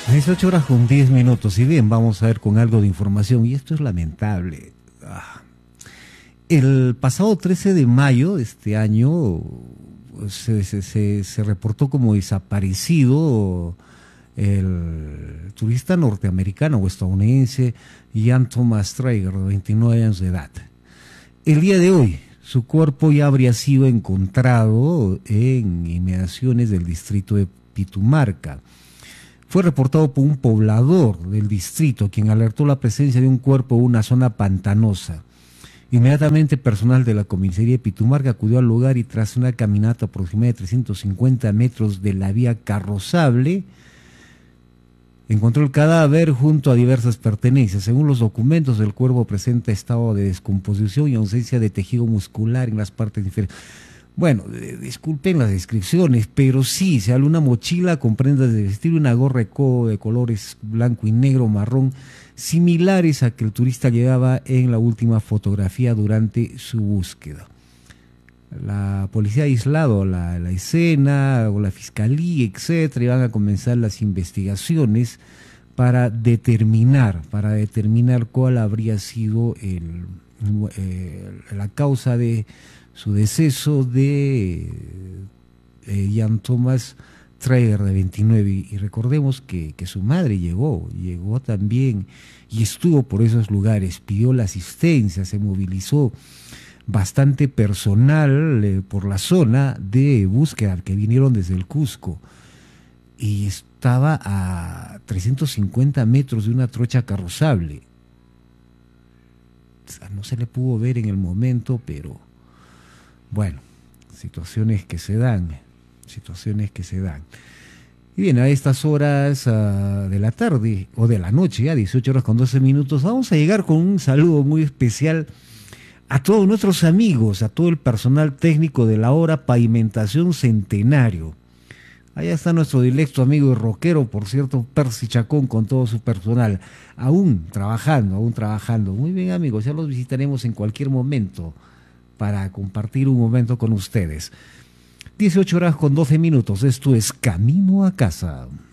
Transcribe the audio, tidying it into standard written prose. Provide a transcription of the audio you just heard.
18 horas con 10 minutos. Y bien, vamos a ver con algo de información. Y esto es lamentable. El pasado 13 de mayo de este año se reportó como desaparecido el turista norteamericano o estadounidense Ian Thomas Traeger, de 29 años de edad. El día de hoy, su cuerpo ya habría sido encontrado en inmediaciones del distrito de Pitumarca. Fue reportado por un poblador del distrito, quien alertó la presencia de un cuerpo en una zona pantanosa. Inmediatamente personal de la comisaría de Pitumarca acudió al lugar y tras una caminata aproximada de 350 metros de la vía carrozable, encontró el cadáver junto a diversas pertenencias. Según los documentos, el cuerpo presenta estado de descomposición y ausencia de tejido muscular en las partes inferiores. Bueno, disculpen las descripciones, pero sí, se habla una mochila con prendas de vestir y una gorra de codo de colores blanco y negro, marrón, similares a que el turista llevaba en la última fotografía durante su búsqueda. La policía ha aislado la escena, o la fiscalía, etcétera, y van a comenzar las investigaciones para determinar cuál habría sido la causa de su deceso de Ian Thomas Traeger, de 29, y recordemos que su madre llegó también y estuvo por esos lugares, pidió la asistencia, se movilizó bastante personal por la zona de búsqueda que vinieron desde el Cusco, y estaba a 350 metros de una trocha carrozable. O sea, no se le pudo ver en el momento, pero bueno, situaciones que se dan. Y bien, a estas horas de la tarde o de la noche, ya 18 horas con 12 minutos, vamos a llegar con un saludo muy especial a todos nuestros amigos, a todo el personal técnico de la obra Pavimentación Centenario. Allá está nuestro directo amigo y rockero, por cierto, Percy Chacón, con todo su personal, aún trabajando. Muy bien, amigos, ya los visitaremos en cualquier momento para compartir un momento con ustedes. 18 horas con 12 minutos, esto es Camino a Casa.